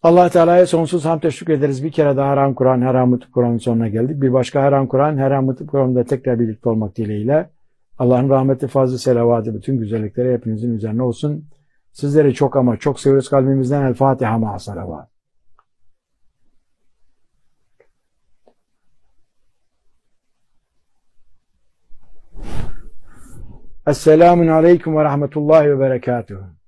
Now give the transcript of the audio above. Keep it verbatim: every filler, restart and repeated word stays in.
Allah Teala'ya sonsuz hamd teşekkür ederiz. Bir kere daha Haram Kur'an, Haram Tıp Kur'an'ın sonuna geldik. Bir başka Haram Kur'an, Haram Tıp Kur'an'da tekrar birlikte olmak dileğiyle. Allah'ın rahmeti, fazlı, selavatı, bütün güzellikleri hepinizin üzerine olsun. Sizleri çok ama çok seviyoruz kalbimizden. El Fatiha ma'a salavat. Esselamun aleyküm ve rahmetullahi ve berekatuhu.